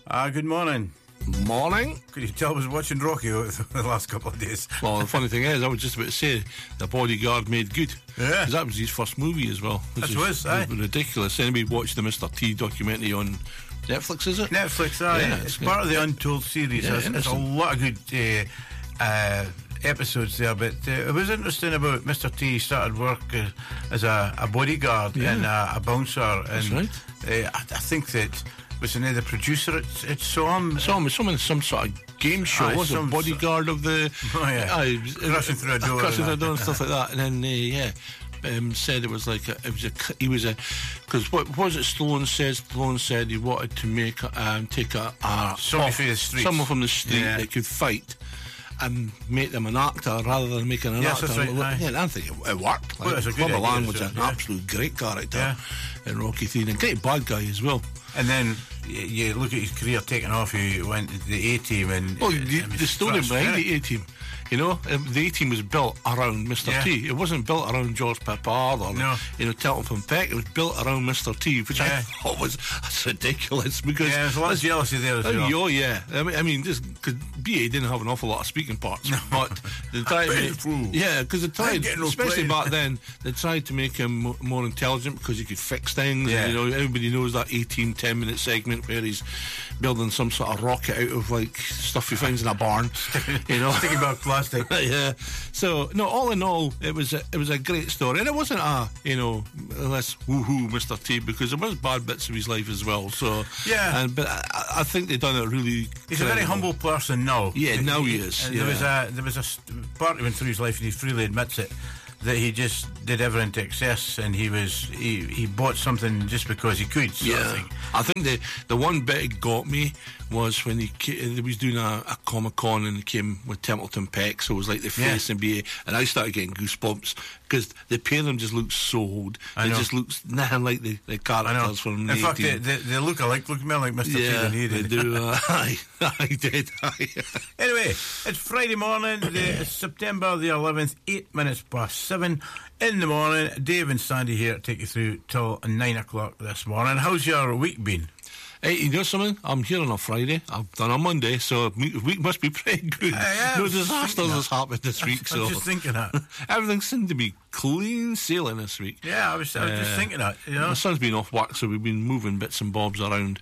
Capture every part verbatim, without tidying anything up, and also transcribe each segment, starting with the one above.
Ah, good morning. Morning. Could you tell I was watching Rocky the last couple of days? Well, the funny thing is, I was just about to say, The Bodyguard made good. Yeah. Because that was his first movie as well. That was, aye. ridiculous. Anybody watched the Mister T documentary on Netflix, is it? Netflix, aye. Yeah, it's it's part good. of the Untold series. Yeah, There's, there's a lot of good uh, uh, episodes there, but uh, it was interesting about Mister T. He started work uh, as a, a bodyguard Yeah. and a, a bouncer. And That's right. uh, I, I think that was the name of the producer at, at Som. Some, some, some sort of game show, Aye, was it? some- Bodyguard of the... Oh, yeah. Aye, Crashing through a door Crashing and through a that. door and stuff like that. And then, uh, yeah... Um, said it was like a, it was a he was a because what was it Stallone said Stallone said he wanted to make a, um, take a, a Somebody off- through the streets. someone from the street Yeah. that could fight and make them an actor rather than making an Yes, actor. that's right, Well, aye. yeah, and I think it, it worked. Well, Like, it's a good Clubber idea, Lang was so, an yeah. absolute great character Yeah. in Rocky three, and a great bad guy as well. And then you, you look at his career taking off. He went to the A Team, and Well, it- the, it was the story behind stratospheric. the A Team, you know, um, the A Team was built around Mister Yeah. T. It wasn't built around George Peppard or No. you know Telton from Peck. It was built around Mister T, which I Yeah. thought was that's ridiculous because Yeah, there's a lot of jealousy there as Oh, well. yeah, yeah. I mean, I mean, just because B A didn't have an awful lot of speaking parts, but they tried. bet to- it's true. yeah, because they tried, getting no especially play. back then, they tried to make him mo- more intelligent because he could fix things. Yeah. And, you know, everybody knows that A Team ten minute segment where he's building some sort of rocket out of like stuff he finds in a barn. You know, Thinking about plastic. yeah. So no, all in all, it was a, it was a great story, and it wasn't a you know less woohoo Mister T because there was bad bits of his life as well. So Yeah. and but I, I think they've done it really. He's a very credible. humble person now. Yeah, now he is, And yeah. There was a there was a st- part went through his life, and he freely admits it, that he just did everything to excess, and he was he, he bought something just because he could. Sort of Yeah, thing. I think the the one bit it got me was when he, ca- he was doing a, a Comic Con and he came with Templeton Peck, so it was like the Yeah. face and B A, and I started getting goosebumps because the pair of them just looked so old. I It know. just looks nothing like the, the I know. characters from In the fact, they, eighteen. they, they look alike. Look more like Mister T Yeah, than he they did. do. Uh, I, I did. Aye. Anyway, it's Friday morning, the September the eleventh, eight minutes past seven in the morning. Dave and Sandy here to take you through till nine o'clock this morning. How's your week been? Hey, you know something? I'm here on a Friday. I've done a Monday, so the week must be pretty good. Uh, yeah, I no was just disasters thinking has happened this week, I was so just thinking that. everything seemed to be clean sailing this week. Yeah, I was, I was just Uh, thinking that. You know, My son's been off work, so we've been moving bits and bobs around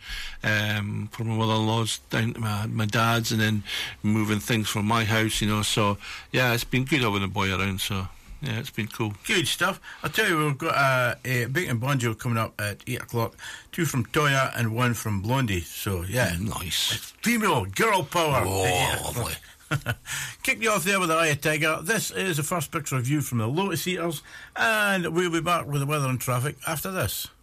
um, from my mother-in-law's down to my, my dad's, and then moving things from my house, you know. So, yeah, it's been good having the boy around, so, yeah, it's been cool. good stuff. I'll tell you, we've got a, a Bacon Banjo coming up at eight o'clock. Two from Toya and one from Blondie. So, yeah. Nice. Female girl power. Oh, Yeah. lovely. Kick you off there with the Eye of Tiger. This is the first picture review from the Lotus Eaters, and we'll be back with the weather and traffic after this.